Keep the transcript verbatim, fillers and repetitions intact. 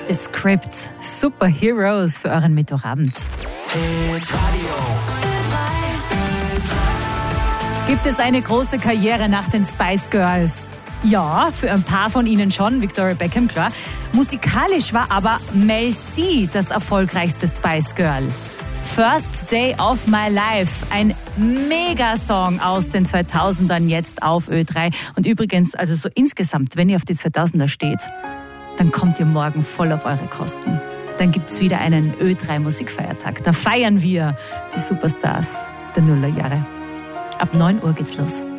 The Script, Superheroes für euren Mittwochabend. Gibt es eine große Karriere nach den Spice Girls? Ja, für ein paar von ihnen schon, Victoria Beckham, klar. Musikalisch war aber Mel C das erfolgreichste Spice Girl. First Day of My Life, ein Megasong aus den zweitausendern, jetzt auf Ö drei. Und übrigens, also so insgesamt, wenn ihr auf die zweitausender steht, dann kommt ihr morgen voll auf eure Kosten. Dann gibt's wieder einen Ö drei Musikfeiertag. Da feiern wir die Superstars der Nullerjahre. Ab neun Uhr geht's los.